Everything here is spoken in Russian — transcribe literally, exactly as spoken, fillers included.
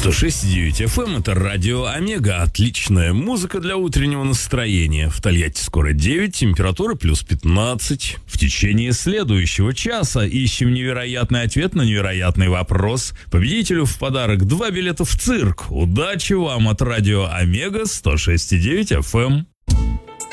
сто шесть и девять эф эм — это радио Омега. Отличная музыка для утреннего настроения. В Тольятти скоро девять, температура плюс пятнадцать. В течение следующего часа ищем невероятный ответ на невероятный вопрос. Победителю в подарок два билета в цирк. Удачи вам от радио Омега сто шесть и девять эф эм.